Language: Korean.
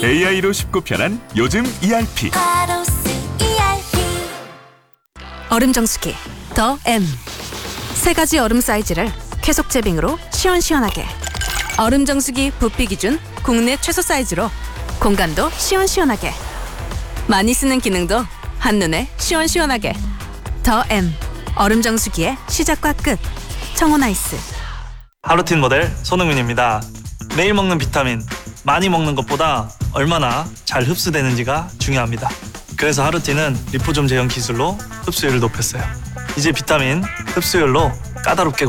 AI로 쉽고 편한 요즘 ERP. 얼음 정수기 더 M. 세 가지 얼음 사이즈를 계속 제빙으로 시원시원하게. 얼음 정수기 부피 기준 국내 최소 사이즈로 공간도 시원시원하게. 많이 쓰는 기능도 한눈에 시원시원하게. 더 M. 얼음 정수기의 시작과 끝. 청호나이스. 하루틴 모델 손흥민입니다. 매일 먹는 비타민, 많이 먹는 것보다 얼마나 잘 흡수되는지가 중요합니다. 그래서 하루틴은 리포좀 제형 기술로 흡수율을 높였어요. 이제 비타민 흡수율로 까다롭게